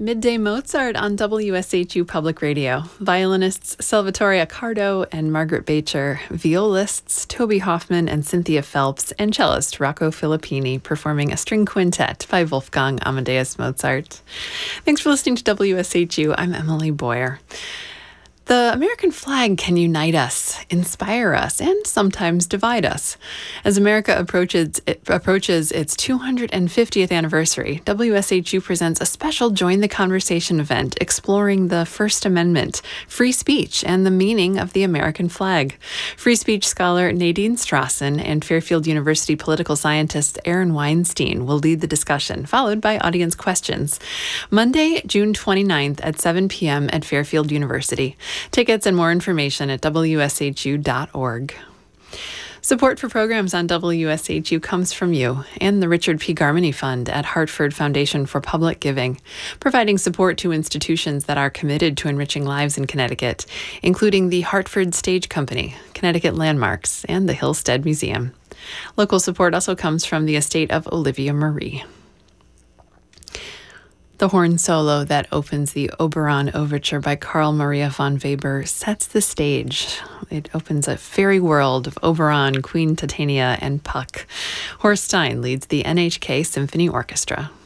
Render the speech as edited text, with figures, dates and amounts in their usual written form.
Midday Mozart on WSHU Public Radio. Violinists Salvatore Accardo and Margaret Bacher, violists Toby Hoffman and Cynthia Phelps, and cellist Rocco Filippini performing a string quintet by Wolfgang Amadeus Mozart. Thanks for listening to WSHU. I'm Emily Boyer. The American flag can unite us, inspire us, and sometimes divide us. As America approaches its 250th anniversary, WSHU presents a special Join the Conversation event exploring the First Amendment, free speech, and the meaning of the American flag. Free speech scholar Nadine Strassen and Fairfield University political scientist Aaron Weinstein will lead the discussion, followed by audience questions. Monday, June 29th at 7 p.m. at Fairfield University. Tickets and more information at wshu.org. Support for programs on WSHU comes from you and the Richard P. Garmany Fund at Hartford Foundation for Public Giving, providing support to institutions that are committed to enriching lives in Connecticut, including the Hartford Stage Company, Connecticut Landmarks, and the Hillstead Museum. Local support also comes from the estate of Olivia Marie. The horn solo that opens the Oberon Overture by Carl Maria von Weber sets the stage. It opens a fairy world of Oberon, Queen Titania, and Puck. Horst Stein leads the NHK Symphony Orchestra.